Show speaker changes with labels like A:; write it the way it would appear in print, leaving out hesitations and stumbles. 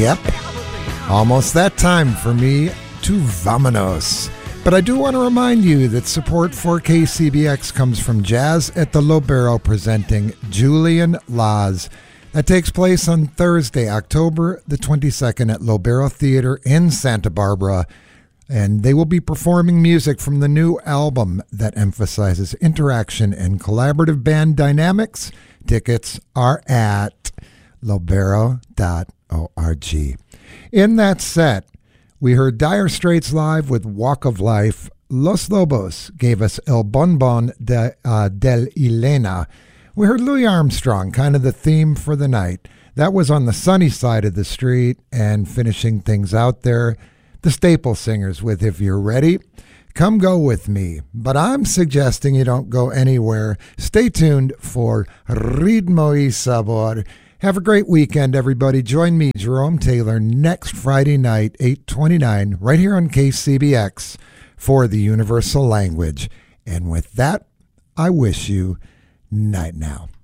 A: Yep, almost that time for me to vamonos. But I do want to remind you that support for KCBX comes from Jazz at the Lobero presenting Julian Laz. That takes place on Thursday, October the 22nd at Lobero Theater in Santa Barbara. And they will be performing music from the new album that emphasizes interaction and collaborative band dynamics. Tickets are at lobero.org. In that set, we heard Dire Straits live with Walk of Life. Los Lobos gave us El Bonbon del Elena. We heard Louis Armstrong, kind of the theme for the night. That was on the sunny side of the street, and finishing things out there, the Staple Singers with If You're Ready. Come go with me, but I'm suggesting you don't go anywhere. Stay tuned for Ritmo y Sabor. Have a great weekend, everybody. Join me, Jerome Taylor, next Friday night, 8:29, right here on KCBX for the Universal Language. And with that, I wish you night now.